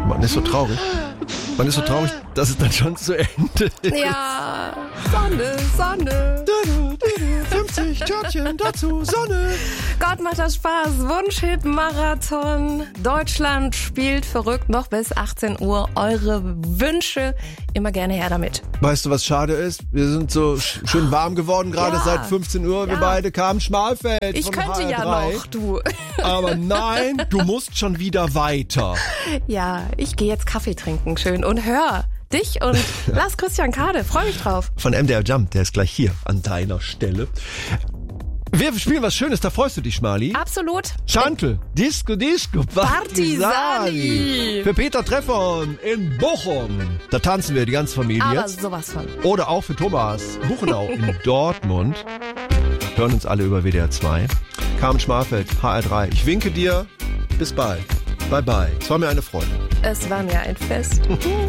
Man ist so traurig. Man ist so traurig, dass es dann schon zu Ende ist. Ja, Sonne, Sonne. 50 Törtchen dazu, Sonne. Gott, macht das Spaß. Wunschhit-Marathon. Deutschland spielt verrückt noch bis 18 Uhr. Eure Wünsche, immer gerne her damit. Weißt du, was schade ist? Wir sind so schön warm geworden, gerade Ja. seit 15 Uhr. Wir beide kamen Schmalfeld Ich von könnte HR3. ja noch, du. Aber nein, du musst schon wieder weiter. Ja, ich gehe jetzt Kaffee trinken, schön. Und hör dich und Lars Christian Kade. Freu mich drauf. Von MDR Jump, der ist gleich hier an deiner Stelle. Wir spielen was Schönes, da freust du dich, Schmali. Absolut. Chantel, Disco, Partisani. Für Peter Treffern in Bochum. Da tanzen wir, die ganze Familie Aber jetzt. sowas von. Oder auch für Thomas Buchenau in Dortmund. Hören uns alle über WDR 2. Carmen Schmalfeld, HR3. Ich winke dir. Bis bald. Bye bye. Es war mir eine Freude. Es war mir ein Fest.